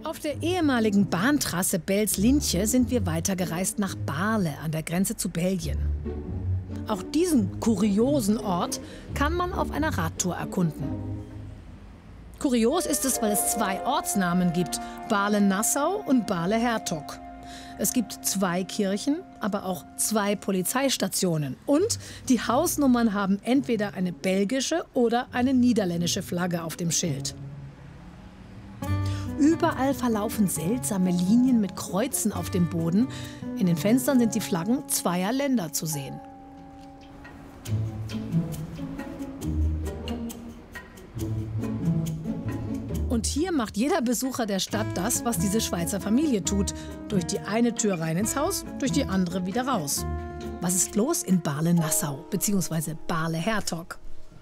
Auf der ehemaligen Bahntrasse Bels-Lientje sind wir weitergereist nach Baarle an der Grenze zu Belgien. Auch diesen kuriosen Ort kann man auf einer Radtour erkunden. Kurios ist es, weil es zwei Ortsnamen gibt, Baarle-Nassau und Baarle-Hertog. Es gibt zwei Kirchen, aber auch zwei Polizeistationen. Und die Hausnummern haben entweder eine belgische oder eine niederländische Flagge auf dem Schild. Überall verlaufen seltsame Linien mit Kreuzen auf dem Boden. In den Fenstern sind die Flaggen zweier Länder zu sehen. Und hier macht jeder Besucher der Stadt das, was diese Schweizer Familie tut. Durch die eine Tür rein ins Haus, durch die andere wieder raus. Was ist los in Baarle-Nassau bzw. Baarle-Hertog?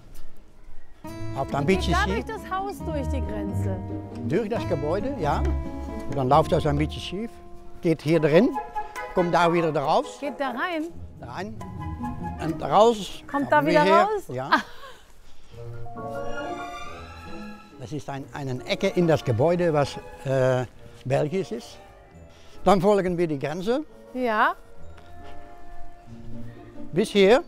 Geht da durch das Haus durch die Grenze? Durch das Gebäude, ja. Und dann läuft das ein bisschen schief. Geht hier drin, kommt da wieder raus. Geht da rein? Rein und raus. Kommt da wieder raus? Ja. Das ist eine Ecke in das Gebäude, was belgisch ist. Dann folgen wir die Grenze. Ja. Bis hier.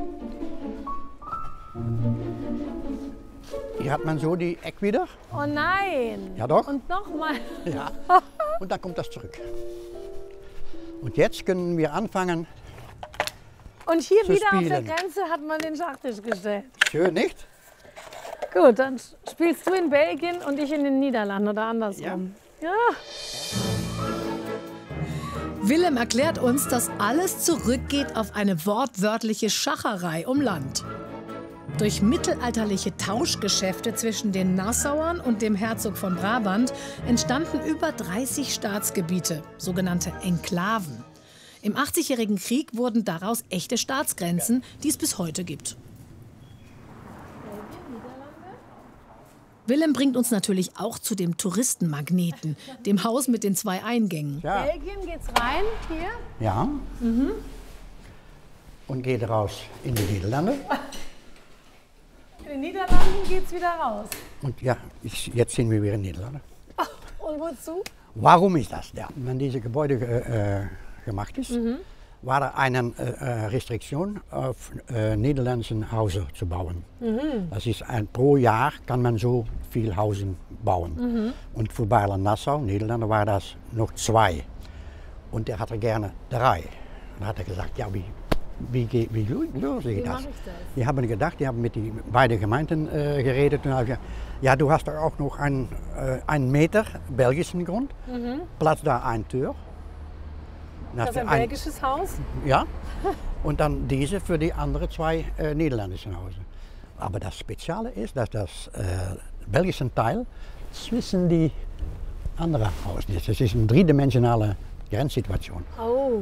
Hier hat man so die Eck wieder. Oh nein. Ja doch. Und nochmal. Ja. Und dann kommt das zurück. Und jetzt können wir anfangen. Und hier zu wieder spielen. auf der Grenze hat man den Schachtisch gestellt. Schön, nicht? Gut, dann spielst du in Belgien und ich in den Niederlanden oder andersrum. Ja. Willem erklärt uns, dass alles zurückgeht auf eine wortwörtliche Schacherei um Land. Durch mittelalterliche Tauschgeschäfte zwischen den Nassauern und dem Herzog von Brabant entstanden über 30 Staatsgebiete, sogenannte Enklaven. Im 80-jährigen Krieg wurden daraus echte Staatsgrenzen, die es bis heute gibt. Willem bringt uns natürlich auch zu dem Touristenmagneten, dem Haus mit den zwei Eingängen. Ja. Belgien geht's rein, hier. Ja. Und geht raus in die Niederlande. In den Niederlanden geht's wieder raus. Und ja, jetzt sind wir wieder in den Niederlanden. Und wozu? Warum ist das? Ja, wenn diese Gebäude gemacht ist, war da eine Restriktion auf niederländischen Häuser zu bauen. Das ist pro Jahr kann man so viel Häuser bauen. Und für Baarle-Nassau, Niederlande, war das noch 2. Und er hatte gerne 3. Dann hat er gesagt, ja, wie löse ich das? Die haben gedacht, die haben mit den beiden Gemeinden geredet. Und haben gesagt, ja, du hast auch noch einen Meter belgischen Grund, Platz da eine Tür. Das ist ein belgisches Haus? Ja, und dann diese für die anderen 2 niederländischen Häuser. Aber das Spezielle ist, dass das belgische Teil zwischen die anderen Häuser ist. Das ist eine dreidimensionale Grenzsituation. Oh.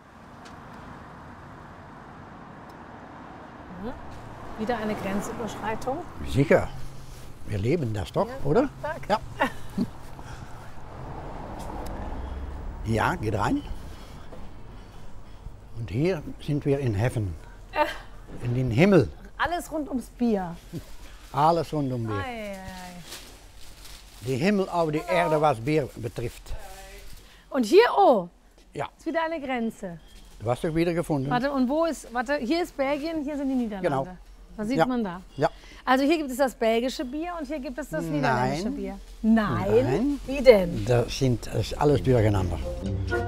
Wieder eine Grenzüberschreitung? Sicher, wir leben das doch, Ja, oder? Danke. Ja. Ja, geht rein. Und hier sind wir in Heaven, in den Himmel. Alles rund ums Bier. Alles rund um Bier. Ei, ei, ei. Die Himmel auf die Erde, was Bier betrifft. Und hier, oh, Ja, ist wieder eine Grenze. du hast dich wieder gefunden. Warte, und wo ist, warte, hier ist Belgien, hier sind die Niederlande. Genau. Was sieht Ja. man da? Ja. Also hier gibt es das belgische Bier und hier gibt es das niederländische Nein. Bier. Nein? Nein. Wie denn? Das ist alles durcheinander.